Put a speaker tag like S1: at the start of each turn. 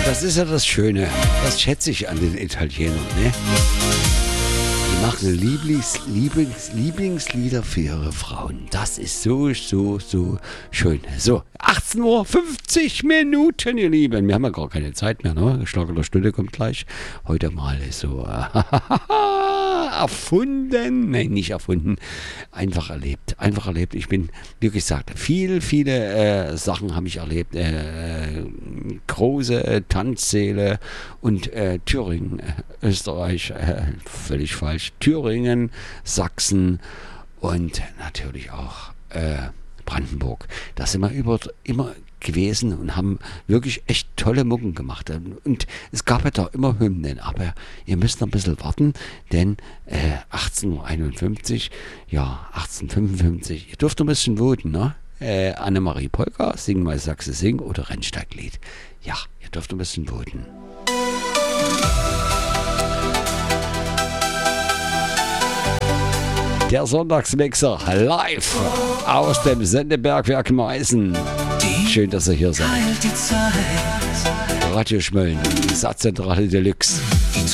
S1: Das ist ja das Schöne. Das schätze ich an den Italienern, ne? Die machen Lieblingslieder für ihre Frauen. Das ist so schön. So, 18:50 Uhr, ihr Lieben. Wir haben ja gar keine Zeit mehr, ne? Schlag der Stunde kommt gleich. Heute mal so erfunden. Nein, nicht erfunden. Einfach erlebt. Ich bin, wie gesagt, viele Sachen habe ich erlebt. Große Tanzsäle und Thüringen, Österreich, völlig falsch. Thüringen, Sachsen und natürlich auch Brandenburg. Da sind wir immer gewesen und haben wirklich echt tolle Mucken gemacht. Und es gab ja da immer Hymnen, aber ihr müsst noch ein bisschen warten, denn 18:51 Uhr, ja, 18:55, ihr dürft ein bisschen voten, ne? Annemarie Polka, Sing mal Sachse Sing oder Rennsteiglied. Ja, ihr dürft ein bisschen voten. Der Sonntagsmixer live aus dem Sendebergwerk Meißen. Schön, dass ihr hier seid. Radio Schmölln, Satzzentrale Deluxe.
S2: Die